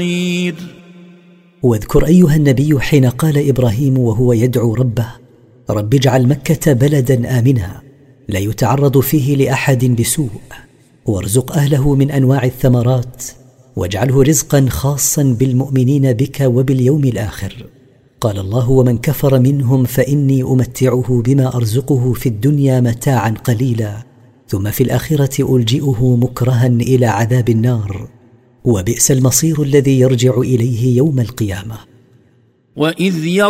واذكر أيها النبي حين قال إبراهيم وهو يدعو ربه: رب اجعل مكة بلدا آمنا لا يتعرض فيه لأحد بسوء، وارزق أهله من أنواع الثمرات، واجعله رزقا خاصا بالمؤمنين بك وباليوم الآخر. قال الله: ومن كفر منهم فإني أمتعه بما أرزقه في الدنيا متاعا قليلا، ثم في الآخرة ألجئه مكرها إلى عذاب النار، وبئس المصير الذي يرجع إليه يوم القيامة. وإذ